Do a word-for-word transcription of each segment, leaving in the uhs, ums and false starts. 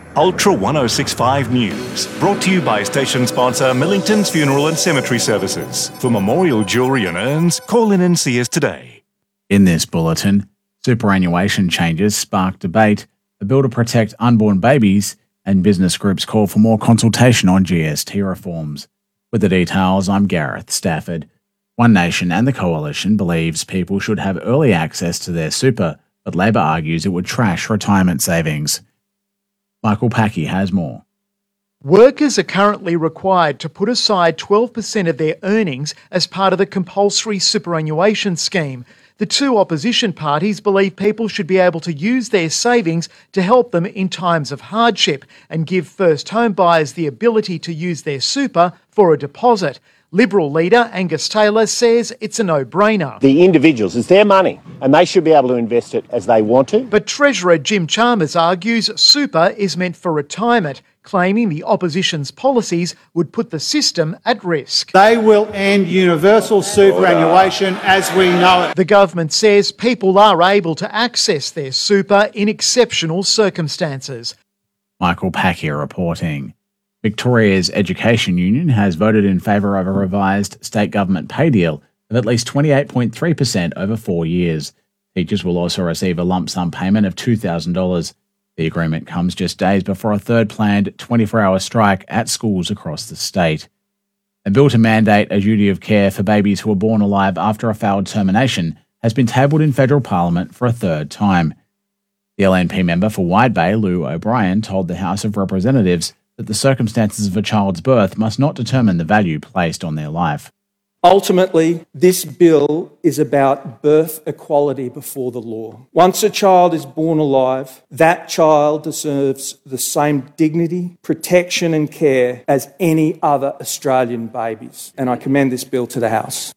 Ultra one oh six point five News, brought to you by station sponsor Millington's Funeral and Cemetery Services. For memorial jewellery and urns, call in and see us today. In this bulletin, superannuation changes spark debate, a bill to protect unborn babies, and business groups call for more consultation on G S T reforms. With the details, I'm Gareth Stafford. One Nation and the Coalition believes people should have early access to their super, but Labor argues it would trash retirement savings. Michael Packey has more. Workers are currently required to put aside twelve percent of their earnings as part of the compulsory superannuation scheme. The two opposition parties believe people should be able to use their savings to help them in times of hardship and give first home buyers the ability to use their super for a deposit. Liberal leader Angus Taylor says it's a no-brainer. The individuals, it's their money, and they should be able to invest it as they want to. But Treasurer Jim Chalmers argues super is meant for retirement, claiming the opposition's policies would put the system at risk. They will end universal superannuation as we know it. The government says people are able to access their super in exceptional circumstances. Michael Packey reporting. Victoria's Education Union has voted in favour of a revised state government pay deal of at least twenty-eight point three percent over four years. Teachers will also receive a lump sum payment of two thousand dollars. The agreement comes just days before a third planned twenty-four hour strike at schools across the state. A bill to mandate a duty of care for babies who are born alive after a failed termination has been tabled in federal parliament for a third time. The L N P member for Wide Bay, Lou O'Brien, told the House of Representatives that the circumstances of a child's birth must not determine the value placed on their life. Ultimately, this bill is about birth equality before the law. Once a child is born alive, that child deserves the same dignity, protection and care as any other Australian babies. And I commend this bill to the House.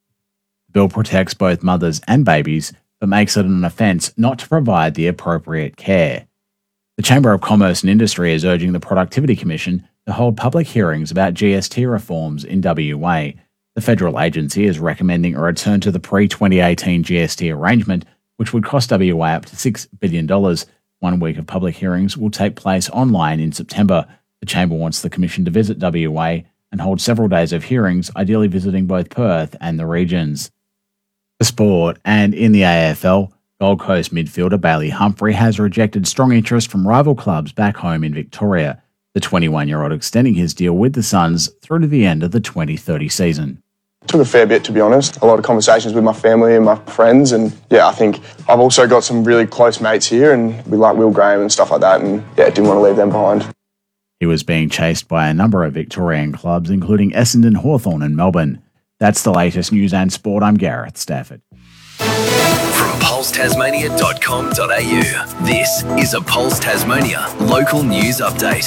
The bill protects both mothers and babies, but makes it an offence not to provide the appropriate care. The Chamber of Commerce and Industry is urging the Productivity Commission to hold public hearings about G S T reforms in W A. The federal agency is recommending a return to the pre twenty eighteen G S T arrangement, which would cost W A up to six billion dollars. One week of public hearings will take place online in September. The Chamber wants the Commission to visit W A and hold several days of hearings, ideally visiting both Perth and the regions. For sport, and in the A F L, Gold Coast midfielder Bailey Humphrey has rejected strong interest from rival clubs back home in Victoria, the twenty-one-year-old extending his deal with the Suns through to the end of the twenty thirty season. It took a fair bit, to be honest. A lot of conversations with my family and my friends, and yeah, I think I've also got some really close mates here, and we like Will Graham and stuff like that, and yeah, didn't want to leave them behind. He was being chased by a number of Victorian clubs, including Essendon, Hawthorn and Melbourne. That's the latest news and sport. I'm Gareth Stafford. From pulse tasmania dot com dot a u, this is a Pulse Tasmania local news update.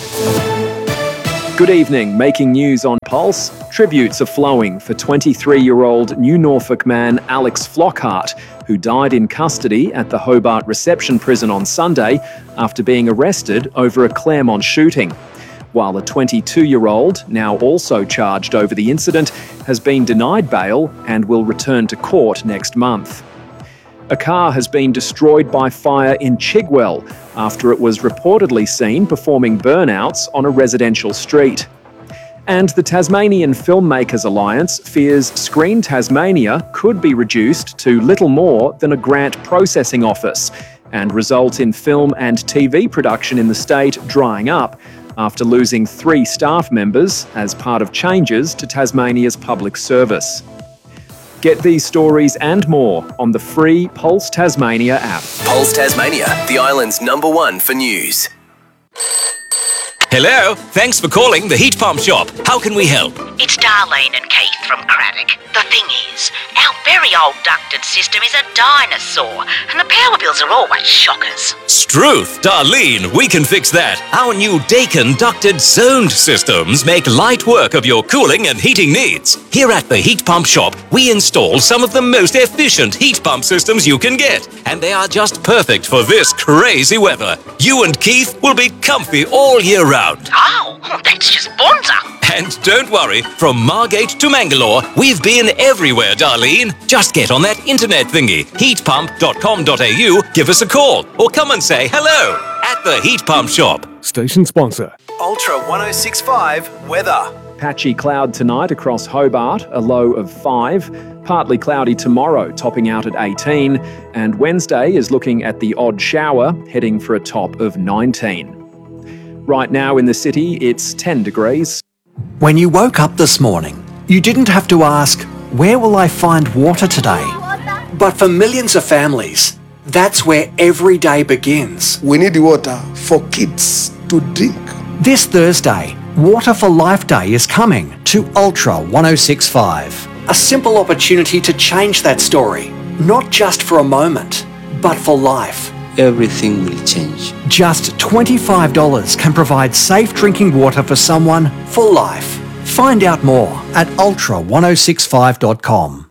Good evening. Making news on Pulse. Tributes are flowing for twenty-three-year-old New Norfolk man Alex Flockhart, who died in custody at the Hobart Reception Prison on Sunday after being arrested over a Claremont shooting. While a twenty-two-year-old, now also charged over the incident, has been denied bail and will return to court next month. A car has been destroyed by fire in Chigwell after it was reportedly seen performing burnouts on a residential street. And the Tasmanian Filmmakers Alliance fears Screen Tasmania could be reduced to little more than a grant processing office and result in film and T V production in the state drying up after losing three staff members as part of changes to Tasmania's public service. Get these stories and more on the free Pulse Tasmania app. Pulse Tasmania, the island's number one for news. Hello, thanks for calling the Heat Pump Shop. How can we help? It's Darlene and Keith from Craddock. The thing is, our very old ducted system is a dinosaur, and the power bills are always shockers. Struth, Darlene, we can fix that. Our new Daikin ducted zoned systems make light work of your cooling and heating needs. Here at the Heat Pump Shop, we install some of the most efficient heat pump systems you can get, and they are just perfect for this crazy weather. You and Keith will be comfy all year round. Oh, that's just bonza. And don't worry, from Margate to Mangalore, we've been everywhere, Darlene. Just get on that internet thingy, heat pump dot com dot a u, give us a call, or come and say hello. at the Heat Pump Shop. Station sponsor. Ultra ten sixty-five weather. Patchy cloud tonight across Hobart, a low of five. Partly cloudy tomorrow, topping out at eighteen. And Wednesday is looking at the odd shower, heading for a top of nineteen. Right now in the city, it's ten degrees. When you woke up this morning, you didn't have to ask, where will I find water today? But for millions of families, that's where every day begins. We need water for kids to drink. This Thursday, Water for Life Day is coming to Ultra ten sixty-five. A simple opportunity to change that story, not just for a moment, but for life. Everything will change. Just twenty-five dollars can provide safe drinking water for someone for life. Find out more at ultra ten sixty-five dot com.